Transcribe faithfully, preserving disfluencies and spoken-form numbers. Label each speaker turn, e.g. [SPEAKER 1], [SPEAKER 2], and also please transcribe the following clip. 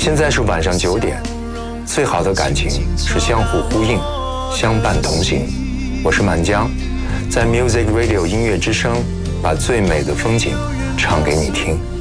[SPEAKER 1] 现在是晚上九点，最好的感情是相互呼应，相伴同行。我是满江，在 Music Radio 音乐之声，把最美的风景唱给你听。